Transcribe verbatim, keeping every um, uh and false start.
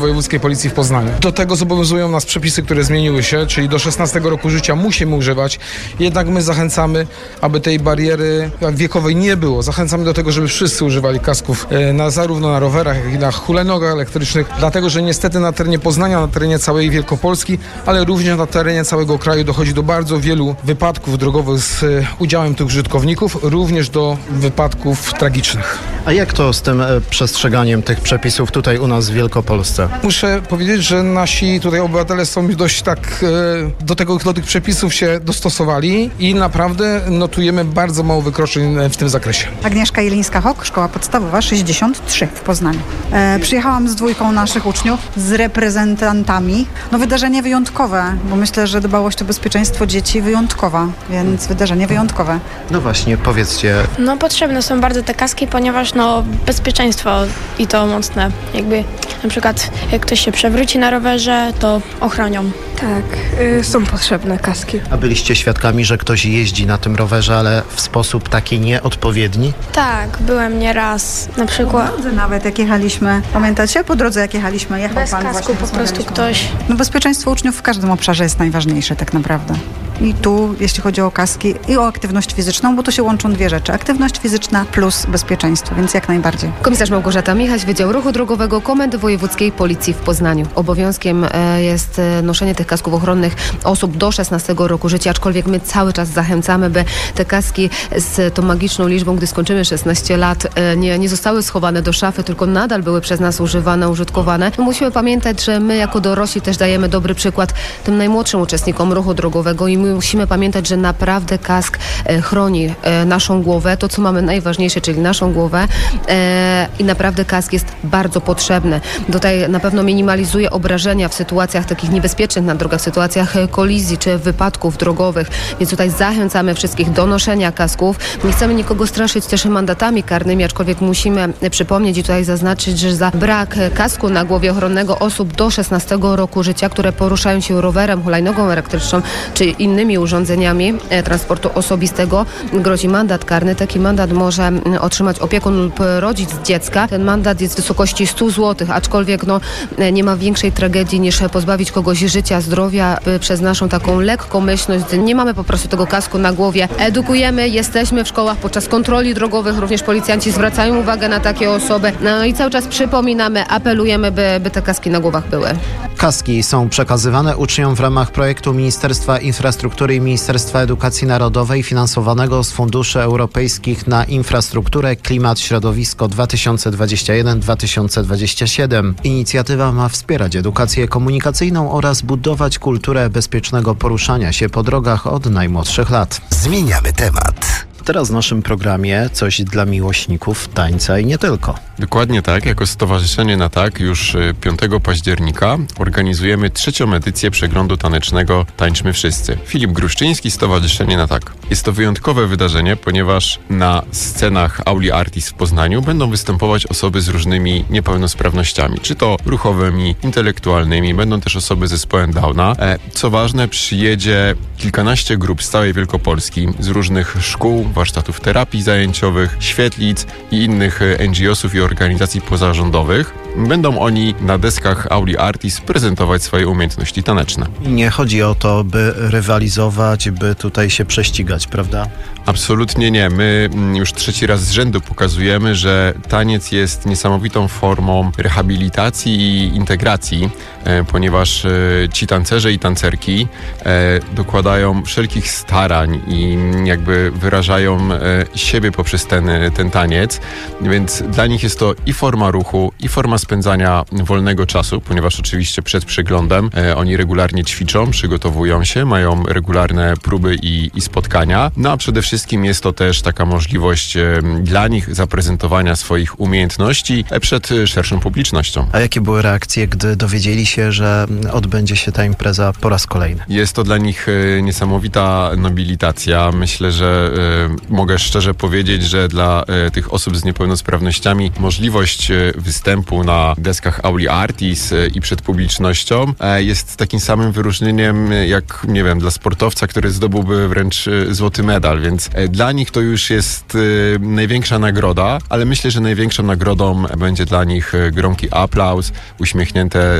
Wojewódzkiej Policji w Poznaniu. Do tego zobowiązują nas przepisy, które zmieniły się, czyli do szesnastego roku życia musimy używać. Jednak my zachęcamy, aby tej bariery wiekowej nie było. Zachęcamy do tego, żeby wszyscy używali kasków na, zarówno na rowerach, jak i na hulajnogach elektrycznych, dlatego że niestety na terenie Poznania, na terenie całej Wielkopolski, ale również na terenie całego kraju dochodzi do bardzo wielu wypadków drogowych z udziałem tych użytkowników, również do wypadków tragicznych. A jak to z tym przestrzeganiem tych przepisów tutaj u nas w Wielkopolsce? Muszę powiedzieć, że nasi tutaj obywatele są dość tak do tego, do tych przepisów się dostosowali i naprawdę notujemy bardzo mało wykroczeń w tym zakresie. Agnieszka Jelińska-Hok, Szkoła Podstawowa sześćdziesiąt trzy w Poznaniu. E, przyjechałam z dwójką naszych uczniów, z reprezentantami. No wydarzenie wyjątkowe, bo myślę, że dbałość o bezpieczeństwo dzieci wyjątkowa, więc wydarzenie wyjątkowe. No właśnie, powiedzcie. No potrzebne są bardzo te kaski, ponieważ no bezpieczeństwo i to mocne. Jakby na przykład jak ktoś się przewróci na rowerze, to ochronią. Tak, y, są potrzebne kaski. A byliście świadkami, że ktoś jeździ na tym rowerze, ale w sposób taki nieodpowiedni? Tak, byłem nieraz. Na przykład... Po drodze nawet jak jechaliśmy, pamiętacie? Po drodze jak jechaliśmy, jechał Bez pan kasku po prostu ktoś. No bezpieczeństwo uczniów w każdym obszarze jest najważniejsze tak naprawdę. I tu, jeśli chodzi o kaski i o aktywność fizyczną, bo tu się łączą dwie rzeczy. Aktywność fizyczna plus bezpieczeństwo, więc jak najbardziej. Komisarz Małgorzata Michaś, Wydział Ruchu Drogowego Komendy Wojewódzkiej Policji w Poznaniu. Obowiązkiem jest noszenie tych kasków ochronnych osób do szesnastego roku życia, aczkolwiek my cały czas zachęcamy, by te kaski z tą magiczną liczbą, gdy skończymy szesnaście lat, nie, nie zostały schowane do szafy, tylko nadal były przez nas używane, użytkowane. Musimy pamiętać, że my jako dorośli też dajemy dobry przykład tym najmłodszym uczestnikom ruchu drogowego i my musimy pamiętać, że naprawdę kask e, chroni e, naszą głowę, to co mamy najważniejsze, czyli naszą głowę e, i naprawdę kask jest bardzo potrzebny. Tutaj na pewno minimalizuje obrażenia w sytuacjach takich niebezpiecznych na drogach, w sytuacjach kolizji czy wypadków drogowych, więc tutaj zachęcamy wszystkich do noszenia kasków. Nie chcemy nikogo straszyć też mandatami karnymi, aczkolwiek musimy przypomnieć i tutaj zaznaczyć, że za brak kasku na głowie ochronnego osób do szesnastego roku życia, które poruszają się rowerem, hulajnogą elektryczną czy innymi urządzeniami e, transportu osobistego, grozi mandat karny. Taki mandat może m, otrzymać opiekun lub rodzic dziecka. Ten mandat jest w wysokości stu złotych, aczkolwiek no, e, nie ma większej tragedii niż pozbawić kogoś życia, zdrowia e, przez naszą taką lekkomyślność. Nie mamy po prostu tego kasku na głowie. Edukujemy, jesteśmy w szkołach podczas kontroli drogowych, również policjanci zwracają uwagę na takie osoby. No i cały czas przypominamy, apelujemy, by, by te kaski na głowach były. Kaski są przekazywane uczniom w ramach projektu Ministerstwa Infrastruktury i Ministerstwa Edukacji Narodowej finansowanego z funduszy europejskich na infrastrukturę, klimat, środowisko dwa tysiące dwudziesty pierwszy do dwa tysiące dwudziestego siódmego. Inicjatywa ma wspierać edukację komunikacyjną oraz budować kulturę bezpiecznego poruszania się po drogach od najmłodszych lat. Zmieniamy temat. Teraz w naszym programie coś dla miłośników tańca i nie tylko. Dokładnie tak. Jako Stowarzyszenie Na Tak już piątego października organizujemy trzecią edycję przeglądu tanecznego Tańczmy Wszyscy. Filip Gruszczyński, Stowarzyszenie Na Tak. Jest to wyjątkowe wydarzenie, ponieważ na scenach Auli Artis w Poznaniu będą występować osoby z różnymi niepełnosprawnościami, czy to ruchowymi, intelektualnymi, będą też osoby z zespołem Downa. Co ważne, przyjedzie kilkanaście grup z całej Wielkopolski, z różnych szkół, warsztatów terapii zajęciowych, świetlic i innych en dżi osów i organizacji pozarządowych. Będą oni na deskach Auli Artis prezentować swoje umiejętności taneczne. Nie chodzi o to, by rywalizować, by tutaj się prześcigać, prawda? Absolutnie nie. My już trzeci raz z rzędu pokazujemy, że taniec jest niesamowitą formą rehabilitacji i integracji, e, ponieważ e, ci tancerze i tancerki e, dokładają wszelkich starań i jakby wyrażają e, siebie poprzez ten, ten taniec, więc dla nich jest to i forma ruchu, i forma spędzania wolnego czasu, ponieważ oczywiście przed przeglądem e, oni regularnie ćwiczą, przygotowują się, mają regularne próby i, i spotkania, no a przede wszystkim jest to też taka możliwość e, dla nich zaprezentowania swoich umiejętności e, przed szerszą publicznością. A jakie były reakcje, gdy dowiedzieli się, że odbędzie się ta impreza po raz kolejny? Jest to dla nich e, niesamowita nobilitacja. Myślę, że e, mogę szczerze powiedzieć, że dla e, tych osób z niepełnosprawnościami możliwość e, występu na na deskach Auli Artis i przed publicznością, jest takim samym wyróżnieniem jak, nie wiem, dla sportowca, który zdobyłby wręcz złoty medal, więc dla nich to już jest największa nagroda, ale myślę, że największą nagrodą będzie dla nich gromki aplauz, uśmiechnięte